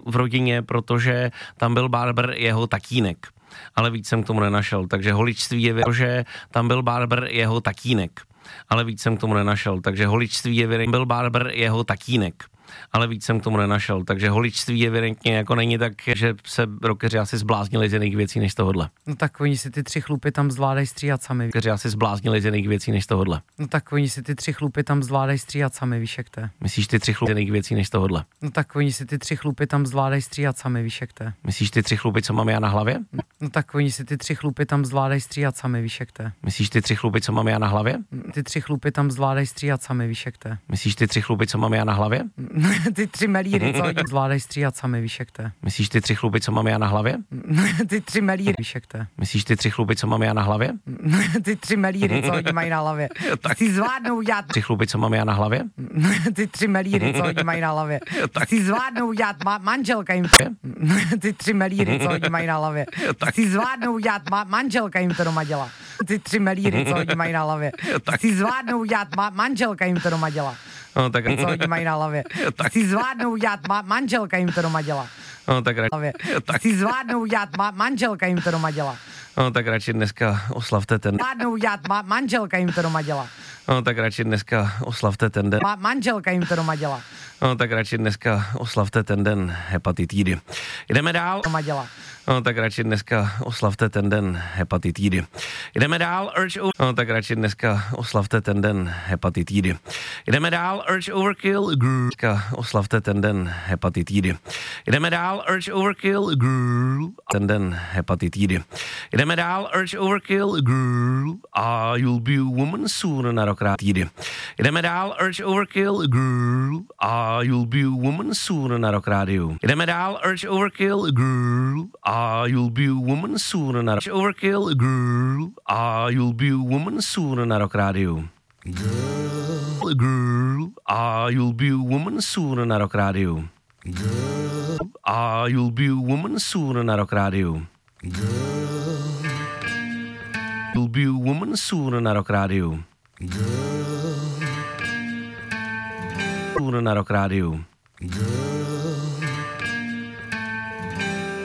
v rodině, protože tam byl barber jeho tatínek. Ale víc jsem k tomu nenašel, takže holičství je že tam byl barber jeho tatínek. Ale víc jsem k tomu nenašel, takže holičství je byl barber jeho tatínek. Ale víc jsem k tomu nenašel, takže holičství evidentně jako není tak, že se rockeři asi zbláznili z jiných věcí než tohodle. No tak oni si ty 3 chlupy tam zvládají stříhat sami. Rockeři asi zbláznili z jiných věcí než tohodle. No tak oni si ty 3 chlupy tam zvládají stříhat sami, víš jak to je. Myslíš ty 3 chlupy z jiných věcí než tohodle? No tak oni si ty 3 chlupy tam zvládají stříhat sami, víš jak to je. Myslíš ty 3 chlupy, co mám já na hlavě? No tak oni si ty 3 chlupy tam zvládají stříhat sami, víš jak to je. Myslíš ty 3 chlupy, co mám já na hlavě? Ty 3 chlupy tam zvládají stříhat sami, víš jak to je. Myslíš ty 3 chlupy, co mám já na hlavě? Ty 3 melíry, co oni zvládají stříhat sami, víš jak to je. Myslíš ty 3 chlupy, co mám já na hlavě? Ty 3 melíry, víš jak to je. Myslíš ty 3 chlupy, co mám já na hlavě? Ty 3 melíry, co oni mají na hlavě. Si zvládnou dělat 3 chlupy, co mám já na hlavě? ty 3 melíry, co oni mají na hlavě. Si zvládnou dělat manželka jim ty 3 melíry, co oni mají na hlavě. Si zvládnou dělat manželka jim to doma dělá. Ty 3 melíry, co oni mají na hlavě. Si zvládnou dělat manželka jim to doma dělá. No, tak co oni mají na hlavě. Si zvládnou dělat manželka jim to doma dělá. No, tak Si zvládnou dělat manželka jim to doma dělá. No, tak radši dneska oslavte ten. Zvládnou dělat manželka jim to doma dělá. No, tak radši dneska oslavte ten den. Manželka jim to doma dělá. No, tak radši dneska oslavte ten den hepatitidy. Jdeme dál. Doma dělá. No, tak radši dneska oslavte ten den hepatitidy. Jdeme dál. No, tak radši dneska oslavte ten den hepatitidy. Jdeme dál. Urge overkill. Dneska oslavte ten den hepatitidy. Jdeme dál. Urge overkill. Ten den hepatitidy. Jdeme dál. Urge overkill. You'll be a woman soon na rok rátidy. Jdeme dál. Urge overkill. You'll be a woman soon na rok rádiu. Jdeme dál. Urge overkill. You'll be a woman soon na rok overkill. You'll be a woman soon na rok rádiu. You'll be a woman soon na rok rádiu. You'll be a woman soon na rok rádiu. You'll be a woman soon na rok rádiu. Na rok rádiu.